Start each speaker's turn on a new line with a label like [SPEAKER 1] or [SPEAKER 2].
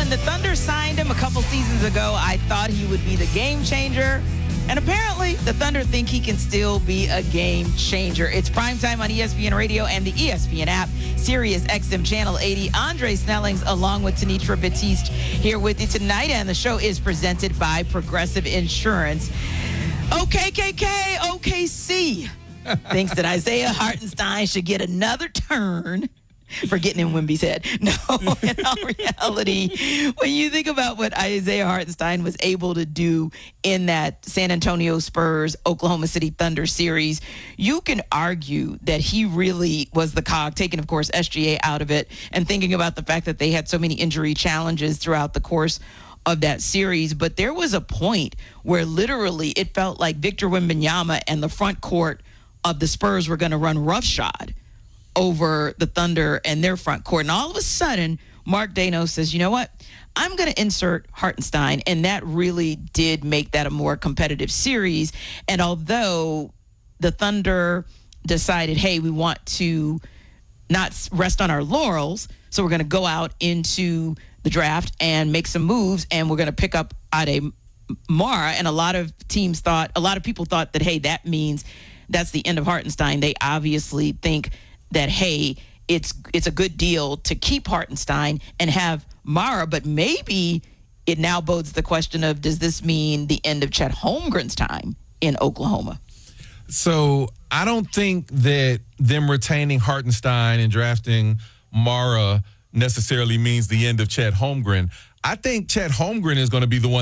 [SPEAKER 1] when the Thunder signed him a couple seasons ago, I thought he would be the game changer. And apparently, the Thunder think he can still be a game changer. It's primetime on ESPN Radio and the ESPN app, Sirius XM Channel 80. Andre Snellings along with Tanitra Batiste here with you tonight. And the show is presented by Progressive Insurance. OKKK, OKC thinks that Isaiah Hartenstein should get another turn for getting in Wemby's head. No, in all reality, when you think about what Isaiah Hartenstein was able to do in that San Antonio Spurs, Oklahoma City Thunder series, you can argue that he really was the cog, taking, of course, SGA out of it, and thinking about the fact that they had so many injury challenges throughout the course of that series. But there was a point where literally it felt like Victor Wembanyama and the front court of the Spurs were going to run roughshod over the Thunder and their front court. And all of a sudden, Mark Daigneault says, you know what? I'm going to insert Hartenstein. And that really did make that a more competitive series. And although the Thunder decided, hey, we want to not rest on our laurels, so we're going to go out into the draft and make some moves, and we're going to pick up Ade Mara. And a lot of people thought that, hey, that means that's the end of Hartenstein. They obviously think that, hey, it's a good deal to keep Hartenstein and have Mara, but maybe it now bodes the question of, does this mean the end of Chet Holmgren's time in Oklahoma?
[SPEAKER 2] So I don't think that them retaining Hartenstein and drafting Mara necessarily means the end of Chet Holmgren. I think Chet Holmgren is going to be the one